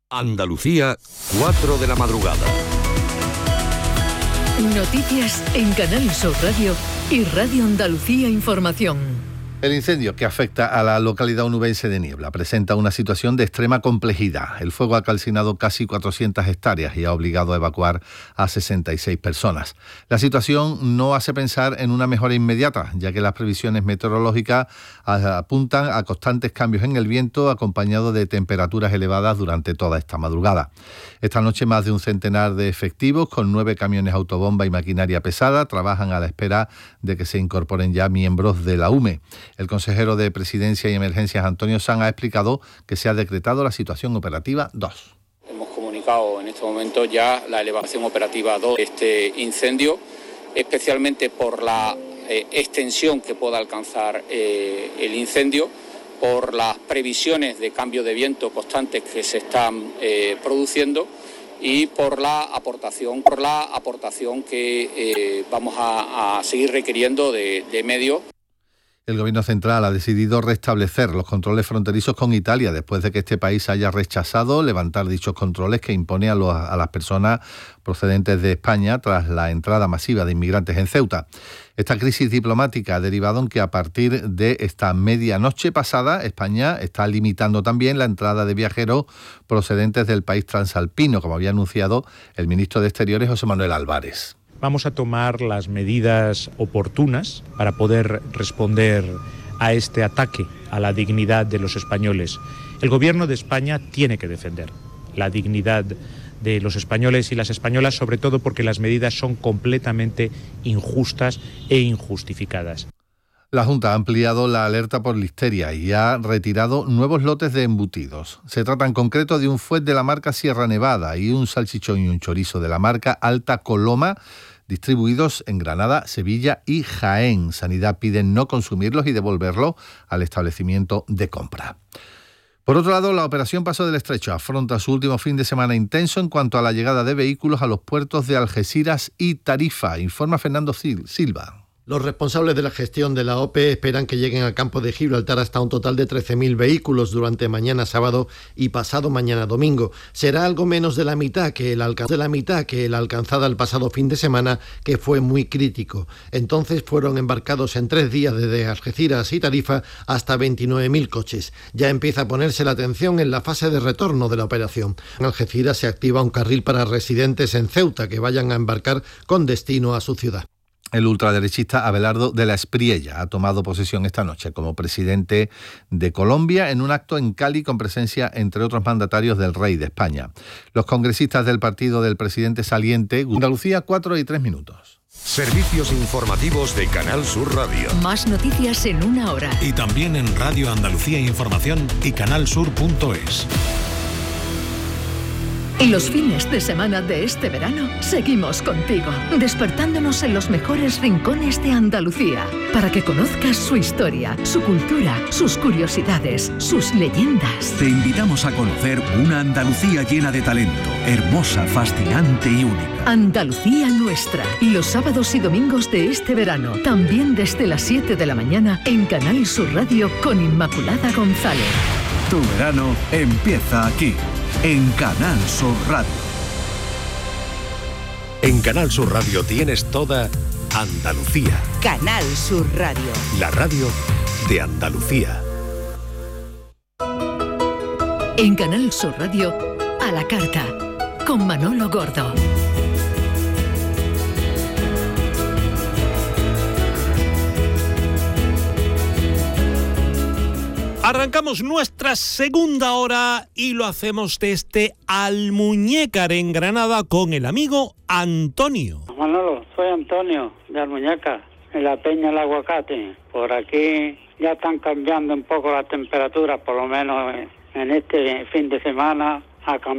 Andalucía, 4 de la madrugada. Noticias en Canal Sur Radio y Radio Andalucía Información. El incendio que afecta a la localidad onubense de Niebla presenta una situación de extrema complejidad. El fuego ha calcinado casi 400 hectáreas y ha obligado a evacuar a 66 personas. La situación no hace pensar en una mejora inmediata, ya que las previsiones meteorológicas apuntan a constantes cambios en el viento, acompañado de temperaturas elevadas durante toda esta madrugada. Esta noche más de un centenar de efectivos, con 9 camiones autobomba y maquinaria pesada, trabajan a la espera de que se incorporen ya miembros de la UME. El consejero de Presidencia y Emergencias, Antonio Sanz, ha explicado que se ha decretado la situación operativa 2. Hemos comunicado en este momento ya la elevación operativa 2 de este incendio, especialmente por la extensión que pueda alcanzar el incendio, por las previsiones de cambio de viento constantes que se están produciendo y por la aportación que vamos a seguir requiriendo de medios. El Gobierno central ha decidido restablecer los controles fronterizos con Italia después de que este país haya rechazado levantar dichos controles que impone a las personas procedentes de España tras la entrada masiva de inmigrantes en Ceuta. Esta crisis diplomática ha derivado en que a partir de esta medianoche pasada, España está limitando también la entrada de viajeros procedentes del país transalpino, como había anunciado el ministro de Exteriores, José Manuel Álvarez. Vamos a tomar las medidas oportunas para poder responder a este ataque a la dignidad de los españoles. El Gobierno de España tiene que defender la dignidad de los españoles y las españolas, sobre todo porque las medidas son completamente injustas e injustificadas. La Junta ha ampliado la alerta por listeria y ha retirado nuevos lotes de embutidos. Se trata en concreto de un fuet de la marca Sierra Nevada y un salchichón y un chorizo de la marca Alta Coloma, distribuidos en Granada, Sevilla y Jaén. Sanidad pide no consumirlos y devolverlos al establecimiento de compra. Por otro lado, la operación Paso del Estrecho afronta su último fin de semana intenso en cuanto a la llegada de vehículos a los puertos de Algeciras y Tarifa, informa Fernando Silva. Los responsables de la gestión de la OPE esperan que lleguen al campo de Gibraltar hasta un total de 13.000 vehículos durante mañana sábado y pasado mañana domingo. Será algo menos de la mitad que el alcanzada el pasado fin de semana, que fue muy crítico. Entonces fueron embarcados en 3 días desde Algeciras y Tarifa hasta 29.000 coches. Ya empieza a ponerse la atención en la fase de retorno de la operación. En Algeciras se activa un carril para residentes en Ceuta que vayan a embarcar con destino a su ciudad. El ultraderechista Abelardo de la Espriella ha tomado posesión esta noche como presidente de Colombia en un acto en Cali con presencia, entre otros mandatarios, del rey de España. Los congresistas del partido del presidente saliente, Andalucía, 4:03. Servicios informativos de Canal Sur Radio. Más noticias en una hora. Y también en Radio Andalucía Información y canalsur.es. Y los fines de semana de este verano seguimos contigo, despertándonos en los mejores rincones de Andalucía, para que conozcas su historia, su cultura, sus curiosidades, sus leyendas. Te invitamos a conocer una Andalucía llena de talento, hermosa, fascinante y única. Andalucía nuestra, los sábados y domingos de este verano, también desde las 7 de la mañana en Canal Sur Radio con Inmaculada González. Tu verano empieza aquí, en Canal Sur Radio. En Canal Sur Radio tienes toda Andalucía. Canal Sur Radio. La radio de Andalucía. En Canal Sur Radio, a la carta, con Manolo Gordo. Arrancamos nuestra segunda hora y lo hacemos desde Almuñécar, en Granada, con el amigo Antonio. Manolo, soy Antonio de Almuñécar, en la Peña del Aguacate. Por aquí ya están cambiando un poco las temperaturas, por lo menos en este fin de semana ha cambiado.